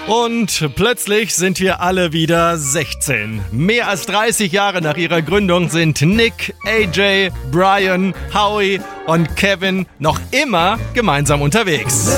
Und plötzlich sind wir alle wieder 16. Mehr als 30 Jahre nach ihrer Gründung sind Nick, AJ, Brian, Howie und Kevin noch immer gemeinsam unterwegs.